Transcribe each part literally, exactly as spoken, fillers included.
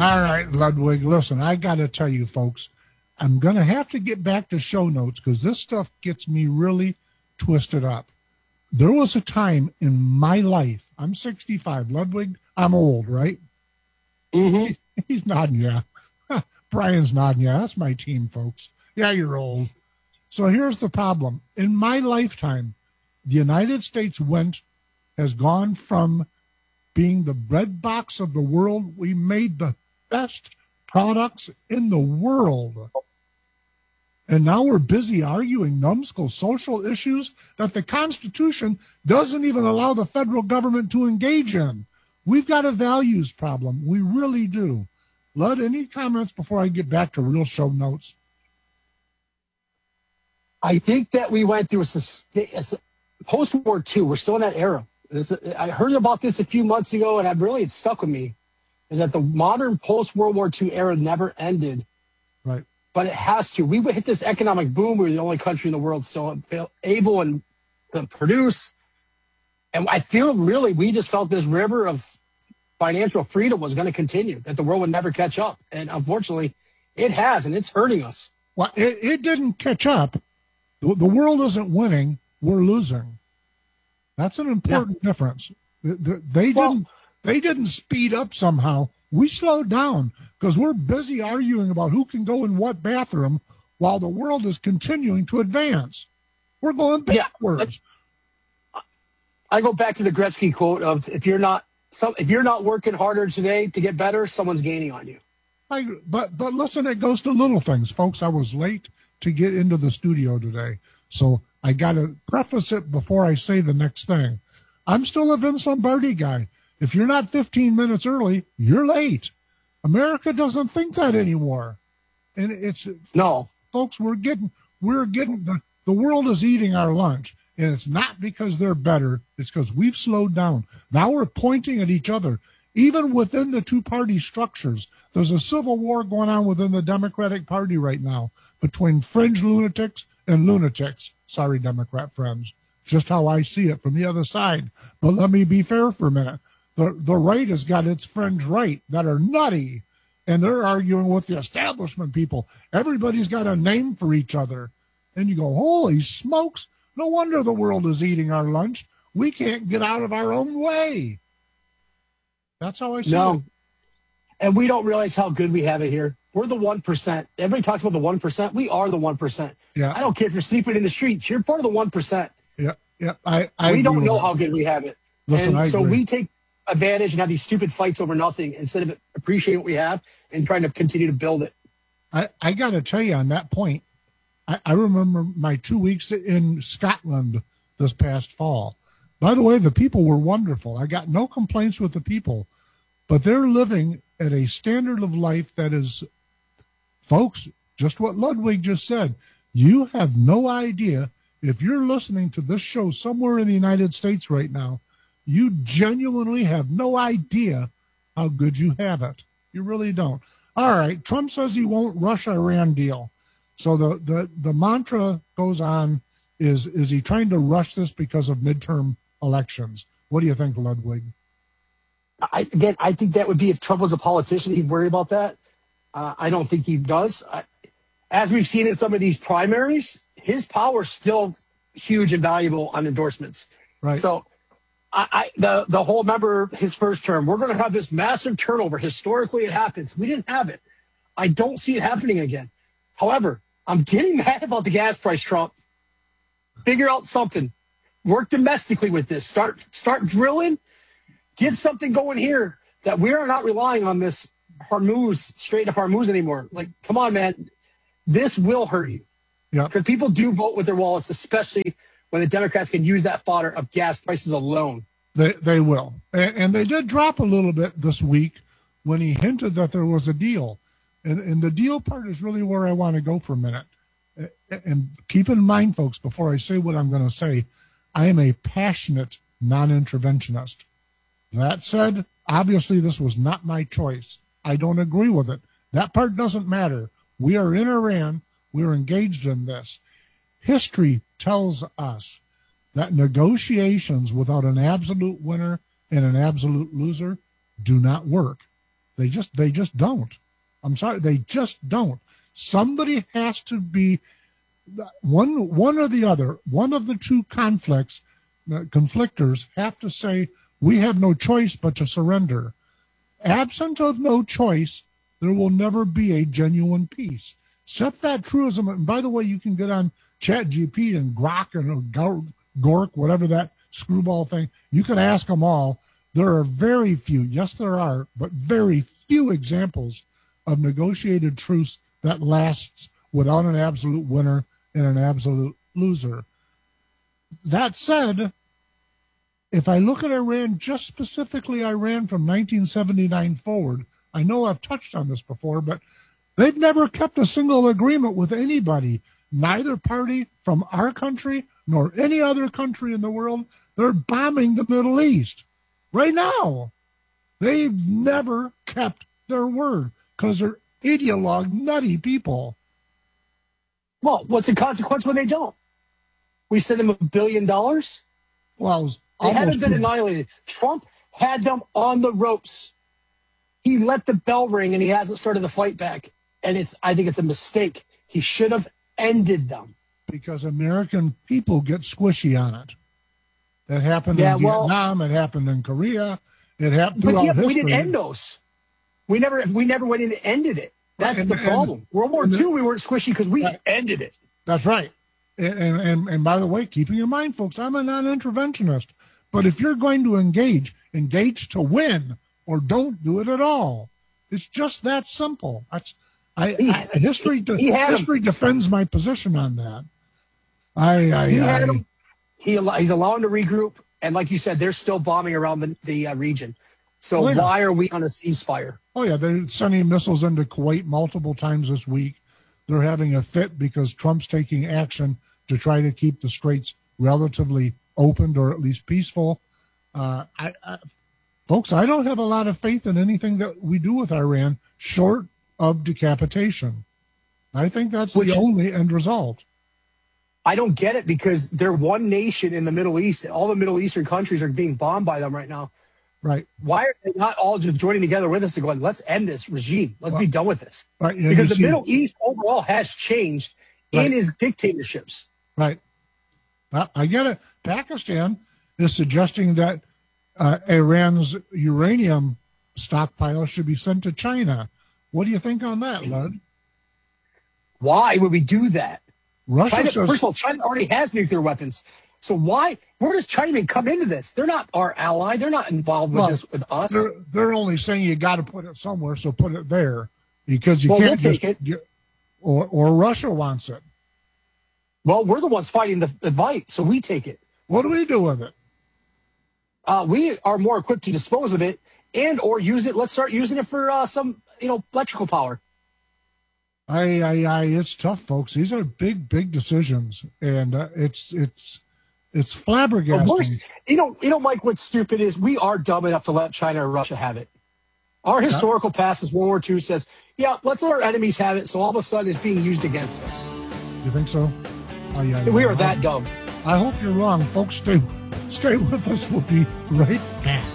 All right, Ludwig, listen, I got to tell you, folks, I'm going to have to get back to show notes because this stuff gets me really twisted up. There was a time in my life, I'm sixty-five, Ludwig, I'm old, right? Mm-hmm. He's nodding, yeah. Brian's nodding, yeah. That's my team, folks. Yeah, you're old. So here's the problem. In my lifetime, the United States went, has gone from being the bread box of the world. We made the best products in the world. And now we're busy arguing numbskull social issues that the Constitution doesn't even allow the federal government to engage in. We've got a values problem. We really do. Lud, any comments before I get back to real show notes? I think that we went through a, a post-World War Two. We're still in that era. This, I heard about this a few months ago, and I've really, it stuck with me, is that the modern post-World War Two era never ended. Right. But it has to. We hit this economic boom. We were the only country in the world still able and to produce. And I feel really we just felt this river of financial freedom was going to continue, that the world would never catch up. And unfortunately, it has, and it's hurting us. Well, it, it didn't catch up. The, the world isn't winning. We're losing. That's an important yeah. difference. The, the, they well, didn't. They didn't speed up somehow. We slowed down because we're busy arguing about who can go in what bathroom while the world is continuing to advance. We're going backwards. Yeah. I go back to the Gretzky quote of if you're not some, if you're not working harder today to get better, someone's gaining on you. I, but but listen, it goes to little things, folks. I was late to get into the studio today, so I got to preface it before I say the next thing. I'm still a Vince Lombardi guy. If you're not fifteen minutes early, you're late. America doesn't think that anymore. And it's no, folks, we're getting, we're getting, the, the world is eating our lunch. And it's not because they're better. It's because we've slowed down. Now we're pointing at each other. Even within the two-party structures, there's a civil war going on within the Democratic Party right now between fringe lunatics and lunatics. Sorry, Democrat friends. Just how I see it from the other side. But let me be fair for a minute. The the right has got its fringe right that are nutty, and they're arguing with the establishment people. Everybody's got a name for each other. And you go, holy smokes, no wonder the world is eating our lunch. We can't get out of our own way. That's how I see no. it. And we don't realize how good we have it here. We're the one percent. Everybody talks about the one percent. We are the one percent. Yeah. I don't care if you're sleeping in the streets. You're part of the one percent. Yeah, yeah. I, I we don't know how good we have it. Listen, and I so agree. we take advantage and have these stupid fights over nothing instead of appreciating what we have and trying to continue to build it. I, I got to tell you on that point, I, I remember my two weeks in Scotland this past fall. By the way, the people were wonderful. I got no complaints with the people, but they're living at a standard of life that is, folks, just what Ludwig just said. You have no idea if you're listening to this show somewhere in the United States right now, you genuinely have no idea how good you have it. You really don't. All right, Trump says he won't rush Iran deal. So the, the, the mantra goes on, is, is he trying to rush this because of midterm elections? What do you think, Ludwig? I, again, I think that would be if Trump was a politician, he'd worry about that. Uh, I don't think he does. I, as we've seen in some of these primaries, his power is still huge and valuable on endorsements. Right. So I, I, the, the whole, remember his first term, we're going to have this massive turnover. Historically, it happens. We didn't have it. I don't see it happening again. However, I'm getting mad about the gas price, Trump. Figure out something. Work domestically with this. Start start drilling. Get something going here that we are not relying on this Hormuz, Strait of Hormuz anymore. Like, come on, man. This will hurt you. Yeah. Because people do vote with their wallets, especially when the Democrats can use that fodder of gas prices alone. They they will. And, and they did drop a little bit this week when he hinted that there was a deal. And, and the deal part is really where I want to go for a minute. And keep in mind, folks, before I say what I'm going to say, I am a passionate non-interventionist. That said, obviously this was not my choice. I don't agree with it. That part doesn't matter. We are in Iran. We are engaged in this. History tells us that negotiations without an absolute winner and an absolute loser do not work. They just they just don't. I'm sorry, they just don't. Somebody has to be one one or the other. One of the two conflicts, uh, conflictors have to say, we have no choice but to surrender. Absent of no choice, there will never be a genuine peace. Set that truism. And by the way, you can get on ChatGPT and Grok and Gork, whatever that screwball thing. You can ask them all. There are very few, yes there are, but very few examples of negotiated truce that lasts without an absolute winner and an absolute loser. That said, if I look at Iran, just specifically Iran from nineteen seventy-nine forward, I know I've touched on this before, but they've never kept a single agreement with anybody, neither party from our country nor any other country in the world. They're bombing the Middle East right now. They've never kept their word because they're ideologue, nutty people. Well, what's the consequence when they don't? We send them a billion dollars? Well, they haven't been annihilated. Trump had them on the ropes. He let the bell ring, and he hasn't started the fight back. And it's I think it's a mistake. He should have ended them. Because American people get squishy on it. It happened yeah, in well, Vietnam. It happened in Korea. It happened throughout but yeah, history. We didn't end those. We never, we never went in and ended it. That's and, the problem. And, World War and Two, we weren't squishy because we right. ended it. That's right. And, and and and by the way, keeping in mind, folks, I'm a non-interventionist. But if you're going to engage, engage to win, or don't do it at all. It's just that simple. That's I, he, I history. He, he history him. defends my position on that. I, I he I, had him. He he's allowing to regroup, and like you said, they're still bombing around the the uh, region. So oh, yeah. why are we on a ceasefire? Oh yeah, they're sending missiles into Kuwait multiple times this week. They're having a fit because Trump's taking action to try to keep the straits relatively opened or at least peaceful. Uh, I, I, folks, I don't have a lot of faith in anything that we do with Iran short of decapitation. I think that's Which, the only end result. I don't get it because they're one nation in the Middle East. All the Middle Eastern countries are being bombed by them right now. Right. Why are they not all just joining together with us and going, let's end this regime. Let's well, be done with this. Right. Because the Middle East overall has changed right. in his dictatorships. Right. Well, I get it. Pakistan is suggesting that uh, Iran's uranium stockpile should be sent to China. What do you think on that, Lud? Why would we do that? Russia China, says, first of all, China already has nuclear weapons. So why? Where does China even come into this? They're not our ally. They're not involved with well, this with us. They're, they're only saying you got to put it somewhere, so put it there because you well, can't we'll just take it. Get, or or Russia wants it. Well, we're the ones fighting the, the fight, so we take it. What do we do with it? Uh, we are more equipped to dispose of it and or use it. Let's start using it for uh, some, you know, electrical power. I, I, I, it's tough, folks. These are big, big decisions, and uh, it's, it's, it's flabbergasting. Worst, you know, you know, Mike. What's stupid is we are dumb enough to let China or Russia have it. Our historical yeah. past, as World War Two says, yeah, let's let our enemies have it. So all of a sudden, it's being used against us. You think so? Oh, yeah, we yeah. are that dumb. I hope you're wrong, folks. Stay, stay with us. We'll be right back.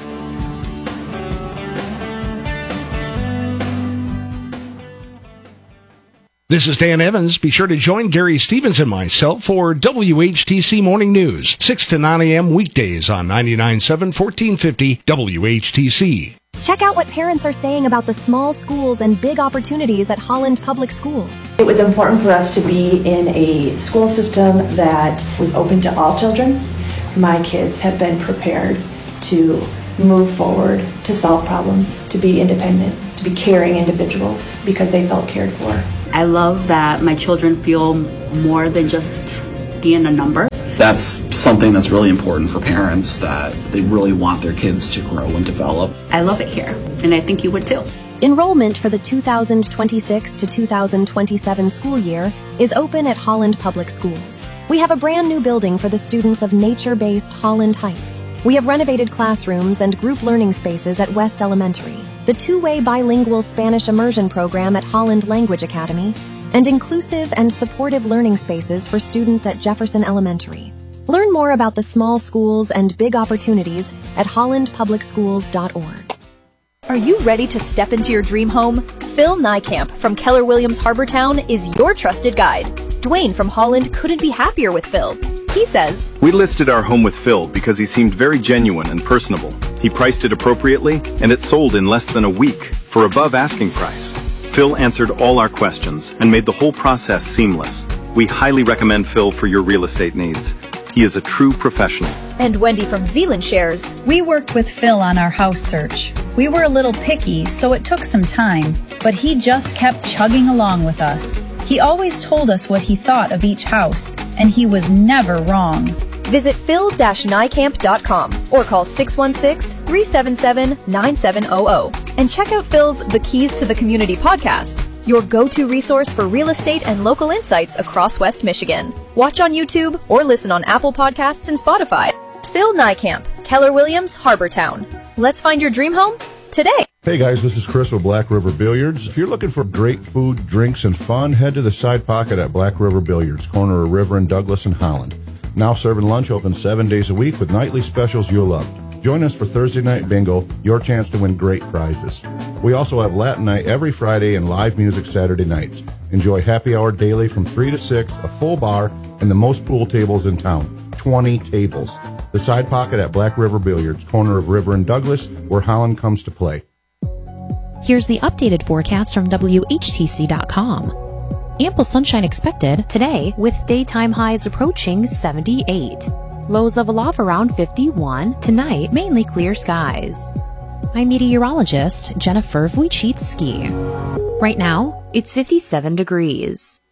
This is Dan Evans. Be sure to join Gary Stevens and myself for W H T C Morning News, six to nine a.m. weekdays on ninety-nine point seven, fourteen fifty W H T C. Check out what parents are saying about the small schools and big opportunities at Holland Public Schools. It was important for us to be in a school system that was open to all children. My kids have been prepared to move forward, to solve problems, to be independent, to be caring individuals because they felt cared for. I love that my children feel more than just being a number. That's something that's really important for parents, that they really want their kids to grow and develop. I love it here, and I think you would too. Enrollment for the two thousand twenty-six to two thousand twenty-seven school year is open at Holland Public Schools. We have a brand new building for the students of nature-based Holland Heights. We have renovated classrooms and group learning spaces at West Elementary, the two-way bilingual Spanish immersion program at Holland Language Academy, and inclusive and supportive learning spaces for students at Jefferson Elementary. Learn more about the small schools and big opportunities at holland public schools dot org. Are you ready to step into your dream home? Phil Niekamp from Keller Williams Harbortown is your trusted guide. Dwayne from Holland couldn't be happier with Phil. He says, "We listed our home with Phil because he seemed very genuine and personable. He priced it appropriately, and it sold in less than a week for above asking price. Phil answered all our questions and made the whole process seamless. We highly recommend Phil for your real estate needs. He is a true professional." And Wendy from Zealand shares, "We worked with Phil on our house search. We were a little picky, so it took some time, but he just kept chugging along with us. He always told us what he thought of each house, and he was never wrong." Visit phil dash niekamp dot com or call six one six, three seven seven, nine seven zero zero and check out Phil's The Keys to the Community podcast, your go-to resource for real estate and local insights across West Michigan. Watch on YouTube or listen on Apple Podcasts and Spotify. Phil Niekamp, Keller Williams, Harbortown. Let's find your dream home today. Hey guys, this is Chris with Black River Billiards. If you're looking for great food, drinks, and fun, head to the Side Pocket at Black River Billiards, corner of River and Douglas in Holland. Now serving lunch, open seven days a week with nightly specials you'll love. Join us for Thursday Night Bingo, your chance to win great prizes. We also have Latin Night every Friday and live music Saturday nights. Enjoy happy hour daily from three to six, a full bar, and the most pool tables in town, twenty tables. The Side Pocket at Black River Billiards, corner of River and Douglas, where Holland comes to play. Here's the updated forecast from W H T C dot com. Ample sunshine expected today with daytime highs approaching seventy-eight. Lows of love around fifty-one. Tonight, mainly clear skies. I'm meteorologist Jennifer Wojcicki. Right now, it's fifty-seven degrees.